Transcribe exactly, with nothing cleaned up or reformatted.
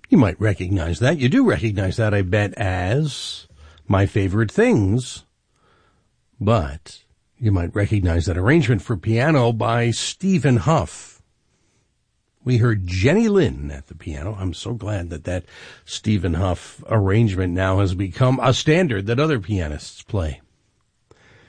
You might recognize that. You do recognize that, I bet, as My Favorite Things. But you might recognize that arrangement for piano by Stephen Huff. We heard Jenny Lind at the piano. I'm so glad that that Stephen Huff arrangement now has become a standard that other pianists play.